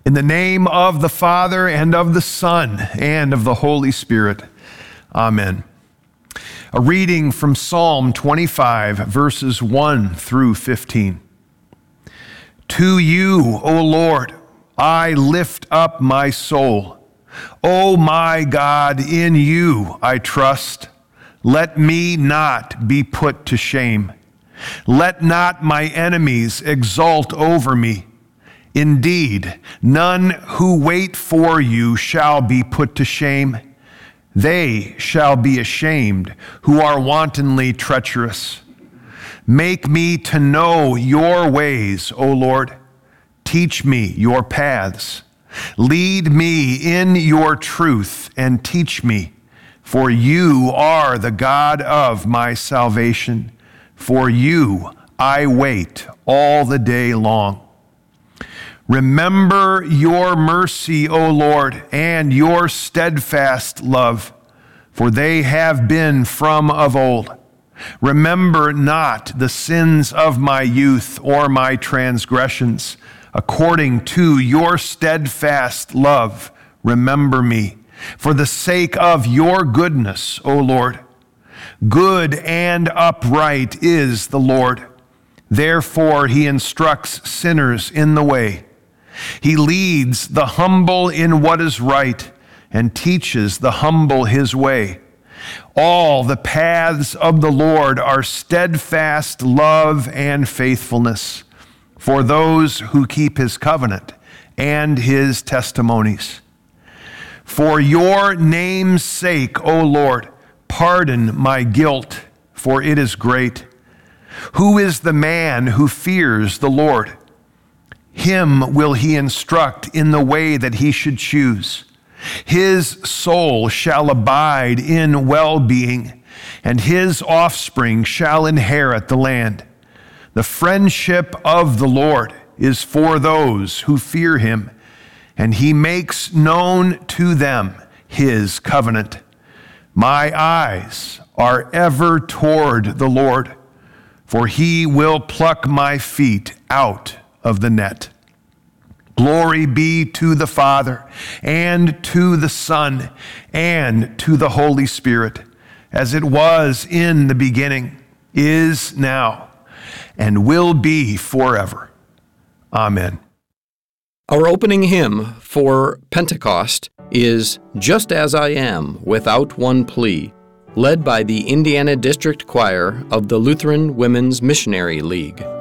In the name of the Father, and of the Son, and of the Holy Spirit. Amen. A reading from Psalm 25, verses 1 through 15. To you, O Lord, I lift up my soul. O my God, in you I trust. Let me not be put to shame. Let not my enemies exult over me. Indeed, none who wait for you shall be put to shame. They shall be ashamed who are wantonly treacherous. Make me to know your ways, O Lord. Teach me your paths. Lead me in your truth and teach me, for you are the God of my salvation. For you I wait all the day long. Remember your mercy, O Lord, and your steadfast love, for they have been from of old. Remember not the sins of my youth or my transgressions. According to your steadfast love, remember me, for the sake of your goodness, O Lord. Good and upright is the Lord. Therefore he instructs sinners in the way. He leads the humble in what is right and teaches the humble his way. All the paths of the Lord are steadfast love and faithfulness for those who keep his covenant and his testimonies. For your name's sake, O Lord, pardon my guilt, for it is great. Who is the man who fears the Lord? Him will he instruct in the way that he should choose. His soul shall abide in well-being, and his offspring shall inherit the land. The friendship of the Lord is for those who fear him, and he makes known to them his covenant. My eyes are ever toward the Lord, for he will pluck my feet out of the net. Glory be to the Father, and to the Son, and to the Holy Spirit, as it was in the beginning, is now, and will be forever. Amen. Our opening hymn for Pentecost is Just As I Am, Without One Plea, led by the Indiana District Choir of the Lutheran Women's Missionary League.